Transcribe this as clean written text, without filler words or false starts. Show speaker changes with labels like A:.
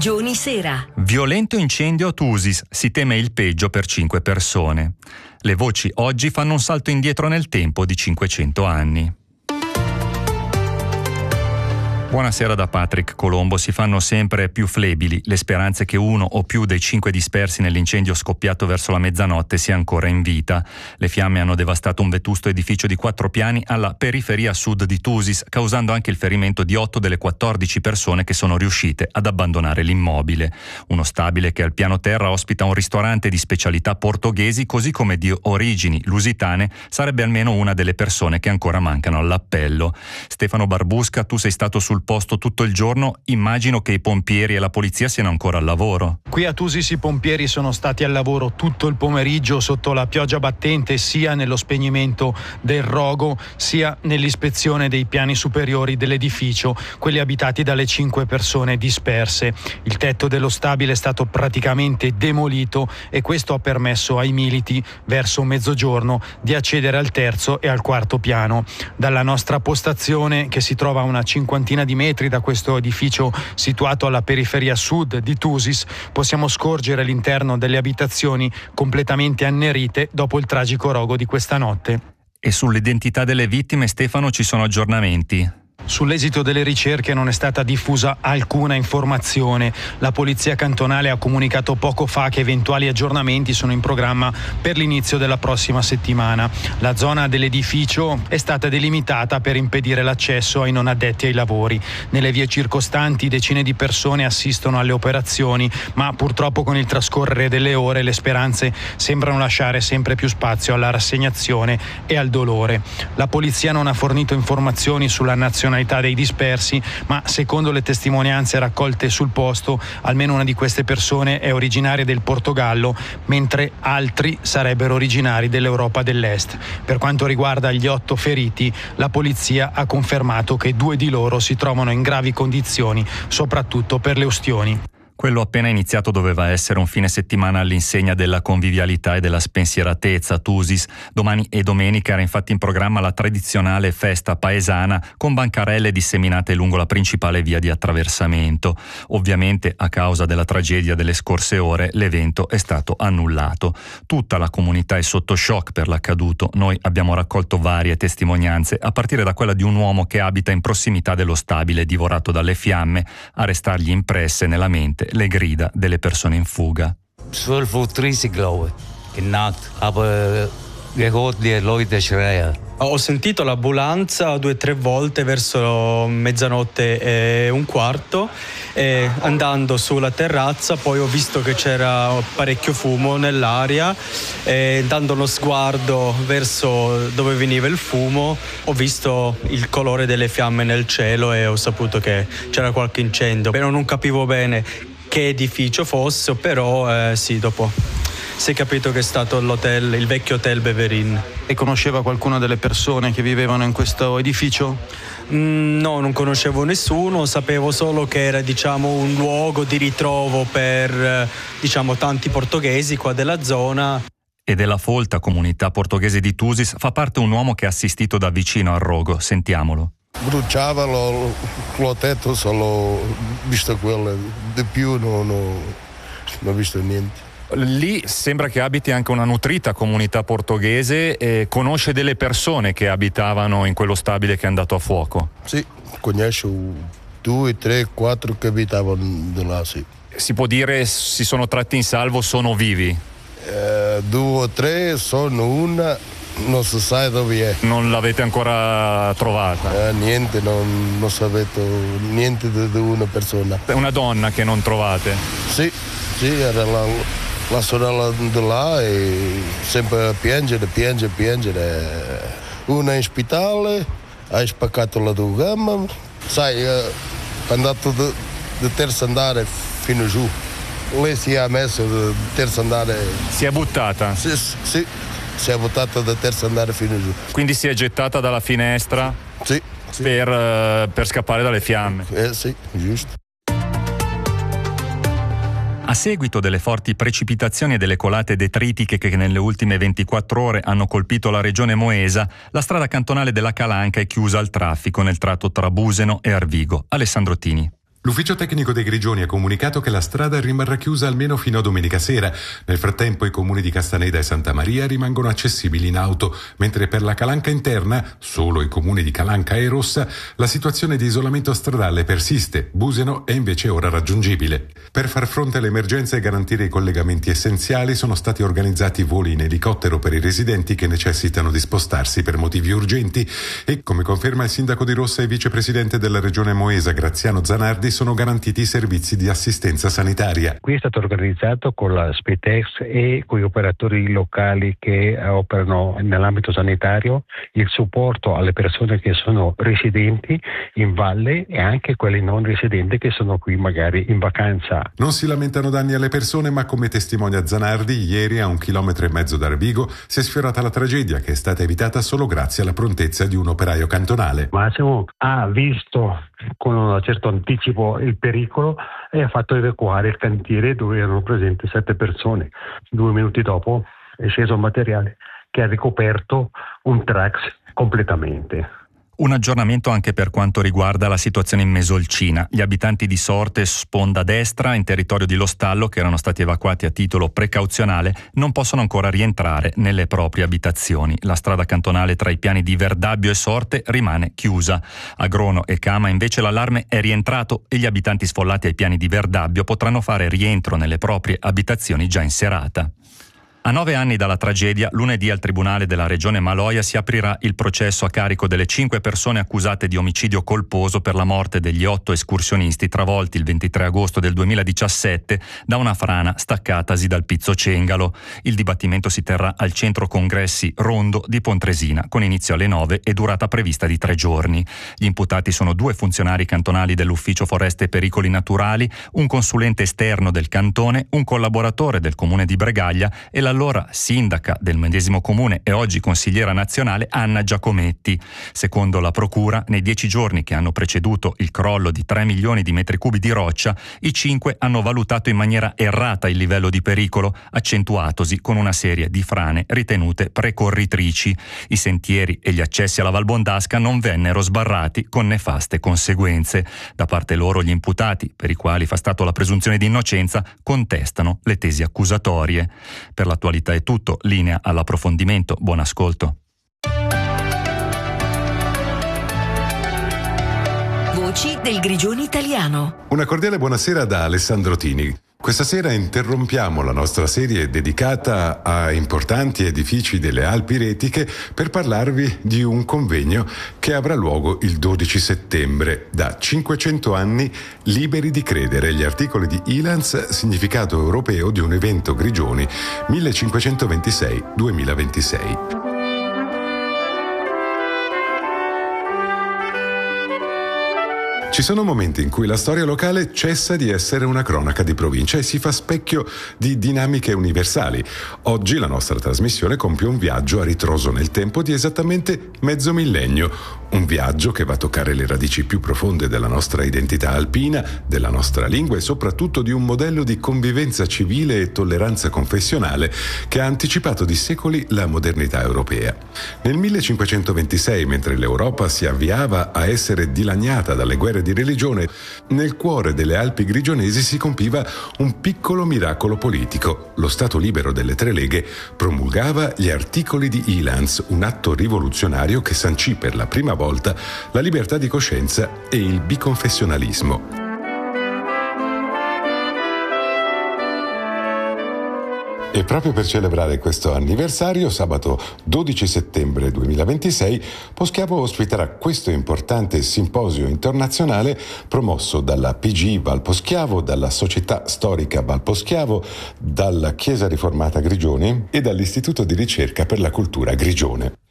A: Giorni Sera.
B: Violento incendio a Thusis, si teme il peggio per 5 persone. Le voci oggi fanno un salto indietro nel tempo di 500 anni. Buonasera da Patrick Colombo. Si fanno sempre più flebili le speranze che uno o più dei 5 dispersi nell'incendio scoppiato verso la mezzanotte sia ancora in vita. Le fiamme hanno devastato un vetusto edificio di 4 piani alla periferia sud di Thusis, causando anche il ferimento di 8 delle 14 persone che sono riuscite ad abbandonare l'immobile. Uno stabile che al piano terra ospita un ristorante di specialità portoghesi, così come di origini lusitane, sarebbe almeno una delle persone che ancora mancano all'appello. Stefano Barbusca, tu sei stato sul posto tutto il giorno, immagino che i pompieri e la polizia siano ancora al lavoro.
C: Qui a Thusis i pompieri sono stati al lavoro tutto il pomeriggio sotto la pioggia battente, sia nello spegnimento del rogo sia nell'ispezione dei piani superiori dell'edificio, quelli abitati dalle 5 persone disperse. Il tetto dello stabile è stato praticamente demolito e questo ha permesso ai militi verso mezzogiorno di accedere al terzo e al quarto piano. Dalla nostra postazione, che si trova a una cinquantina di metri da questo edificio situato alla periferia sud di Thusis, possiamo scorgere l'interno delle abitazioni completamente annerite dopo il tragico rogo di questa notte.
B: E sull'identità delle vittime, Stefano, ci sono aggiornamenti?
C: Sull'esito delle ricerche non è stata diffusa alcuna informazione. La polizia cantonale ha comunicato poco fa che eventuali aggiornamenti sono in programma per l'inizio della prossima settimana. La zona dell'edificio è stata delimitata per impedire l'accesso ai non addetti ai lavori. Nelle vie circostanti decine di persone assistono alle operazioni, ma purtroppo con il trascorrere delle ore le speranze sembrano lasciare sempre più spazio alla rassegnazione e al dolore. La polizia non ha fornito informazioni sulla nazionalità dei dispersi, ma secondo le testimonianze raccolte sul posto, almeno una di queste persone è originaria del Portogallo, mentre altri sarebbero originari dell'Europa dell'Est. Per quanto riguarda gli 8 feriti, la polizia ha confermato che 2 di loro si trovano in gravi condizioni, soprattutto per le ustioni.
B: Quello appena iniziato doveva essere un fine settimana all'insegna della convivialità e della spensieratezza a Thusis. Domani e domenica era infatti in programma la tradizionale festa paesana con bancarelle disseminate lungo la principale via di attraversamento. Ovviamente, a causa della tragedia delle scorse ore, l'evento è stato annullato. Tutta la comunità è sotto shock per l'accaduto. Noi abbiamo raccolto varie testimonianze, a partire da quella di un uomo che abita in prossimità dello stabile divorato dalle fiamme, a restargli impresse nella mente le grida delle persone in fuga.
D: 12:30 glaube ich, nacht, aber gehört die Leute schreien.
E: Ho sentito l'ambulanza 2-3 volte verso mezzanotte e un quarto e andando sulla terrazza poi ho visto che c'era parecchio fumo nell'aria e dando uno sguardo verso dove veniva il fumo ho visto il colore delle fiamme nel cielo e ho saputo che c'era qualche incendio. Però non capivo bene che edificio fosse, però sì, dopo si è capito che è stato l'hotel, il vecchio hotel Beverin.
C: E conosceva qualcuno delle persone che vivevano in questo edificio?
E: No, non conoscevo nessuno, sapevo solo che era un luogo di ritrovo per tanti portoghesi qua della zona.
B: E della folta comunità portoghese di Thusis fa parte un uomo che ha assistito da vicino al rogo. Sentiamolo.
F: Bruciava lo tetto, solo visto quello, di più non ho visto niente.
B: Lì sembra che abiti anche una nutrita comunità portoghese e conosce delle persone che abitavano in quello stabile che è andato a fuoco.
F: Sì, conosco 2, 3, 4 che abitavano di là, sì.
B: Si può dire si sono tratti in salvo, sono vivi?
F: 2 o 3, sono una, non si sa dove è.
B: Non l'avete ancora trovata?
F: Niente, non sapete niente di una persona.
B: È una donna che non trovate?
F: Sì, era la sorella di là e sempre a piangere. Una in ospedale, ha spaccato la gamba, sai, è andato di terzo andare fino giù. Lei si è messa di terzo andare.
B: Si è buttata?
F: Sì, si è buttata da terzo andare fino giù.
B: Quindi si è gettata dalla finestra?
F: Sì.
B: Per scappare dalle fiamme?
F: Sì, giusto.
B: A seguito delle forti precipitazioni e delle colate detritiche che nelle ultime 24 ore hanno colpito la regione moesa, la strada cantonale della Calanca è chiusa al traffico nel tratto tra Buseno e Arvigo. Alessandro Tini.
A: L'ufficio tecnico dei Grigioni ha comunicato che la strada rimarrà chiusa almeno fino a domenica sera. Nel frattempo i comuni di Castaneda e Santa Maria rimangono accessibili in auto, mentre per la Calanca interna, solo i comuni di Calanca e Rossa, la situazione di isolamento stradale persiste. Buseno è invece ora raggiungibile. Per far fronte all'emergenza e garantire i collegamenti essenziali sono stati organizzati voli in elicottero per i residenti che necessitano di spostarsi per motivi urgenti e, come conferma il sindaco di Rossa e vicepresidente della regione Moesa Graziano Zanardi, sono garantiti i servizi di assistenza sanitaria.
G: Qui è stato organizzato con la Spitex e con gli operatori locali che operano nell'ambito sanitario il supporto alle persone che sono residenti in valle e anche quelli non residenti che sono qui magari in vacanza.
A: Non si lamentano danni alle persone, ma come testimonia Zanardi, ieri a 1,5 chilometri da Rovigo si è sfiorata la tragedia che è stata evitata solo grazie alla prontezza di un operaio cantonale.
G: Massimo ha visto con un certo anticipo il pericolo e ha fatto evacuare il cantiere dove erano presenti 7 persone. 2 minuti dopo è sceso il materiale che ha ricoperto un Trax completamente.
B: Un aggiornamento anche per quanto riguarda la situazione in Mesolcina. Gli abitanti di Sorte, sponda destra, in territorio di Lo Stallo, che erano stati evacuati a titolo precauzionale, non possono ancora rientrare nelle proprie abitazioni. La strada cantonale tra i piani di Verdabbio e Sorte rimane chiusa. A Grono e Cama invece l'allarme è rientrato e gli abitanti sfollati ai piani di Verdabbio potranno fare rientro nelle proprie abitazioni già in serata. A 9 anni dalla tragedia, lunedì al Tribunale della Regione Maloja si aprirà il processo a carico delle 5 persone accusate di omicidio colposo per la morte degli 8 escursionisti travolti il 23 agosto del 2017 da una frana staccatasi dal Pizzo Cengalo. Il dibattimento si terrà al Centro Congressi Rondo di Pontresina, con inizio alle 9 e durata prevista di 3 giorni. Gli imputati sono 2 funzionari cantonali dell'Ufficio Foreste e Pericoli Naturali, un consulente esterno del cantone, un collaboratore del comune di Bregaglia e l'allora sindaca del medesimo comune e oggi consigliera nazionale Anna Giacometti. Secondo la procura, nei 10 giorni che hanno preceduto il crollo di 3 milioni di metri cubi di roccia, i 5 hanno valutato in maniera errata il livello di pericolo, accentuatosi con una serie di frane ritenute precorritrici. I sentieri e gli accessi alla Val Bondasca non vennero sbarrati con nefaste conseguenze. Da parte loro gli imputati, per i quali fa stato la presunzione di innocenza, contestano le tesi accusatorie. Per l'attualità è tutto, linea all'approfondimento. Buon ascolto.
H: Voci del Grigione italiano.
A: Una cordiale buonasera da Alessandro Tini. Questa sera interrompiamo la nostra serie dedicata a importanti edifici delle Alpi Retiche per parlarvi di un convegno che avrà luogo il 12 settembre. Da 500 anni liberi di credere, gli articoli di Ilans, significato europeo di un evento Grigioni 1526-2026. Ci sono momenti in cui la storia locale cessa di essere una cronaca di provincia e si fa specchio di dinamiche universali. Oggi la nostra trasmissione compie un viaggio a ritroso nel tempo di esattamente mezzo millennio. Un viaggio che va a toccare le radici più profonde della nostra identità alpina, della nostra lingua e soprattutto di un modello di convivenza civile e tolleranza confessionale che ha anticipato di secoli la modernità europea. Nel 1526, mentre l'Europa si avviava a essere dilaniata dalle guerre di religione, nel cuore delle Alpi grigionesi si compiva un piccolo miracolo politico. Lo Stato libero delle Tre Leghe promulgava gli articoli di Ilans, un atto rivoluzionario che sancì per la prima volta la libertà di coscienza e il biconfessionalismo. E proprio per celebrare questo anniversario, sabato 12 settembre 2026, Poschiavo ospiterà questo importante simposio internazionale promosso dalla PGI Val Poschiavo, dalla Società Storica Val Poschiavo, dalla Chiesa Riformata Grigioni e dall'Istituto di Ricerca per la Cultura Grigione.